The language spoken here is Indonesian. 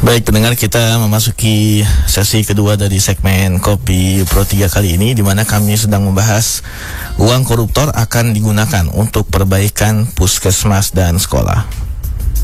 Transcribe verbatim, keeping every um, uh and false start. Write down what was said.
Baik pendengar, kita memasuki sesi kedua dari segmen Kopi Pro tiga kali ini, di mana kami sedang membahas uang koruptor akan digunakan untuk perbaikan puskesmas dan sekolah.